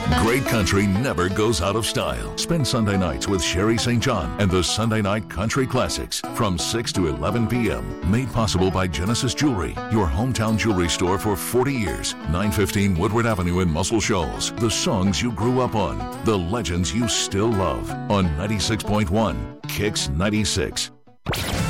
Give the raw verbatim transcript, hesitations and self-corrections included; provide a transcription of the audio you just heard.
Great country never goes out of style. Spend Sunday nights with Sherry Saint John and the Sunday Night Country Classics from six to eleven p.m. Made possible by Genesis Jewelry, your hometown jewelry store for forty years. nine fifteen Woodward Avenue in Muscle Shoals. The songs you grew up on. The legends you still love. On ninety-six point one, Kicks ninety-six.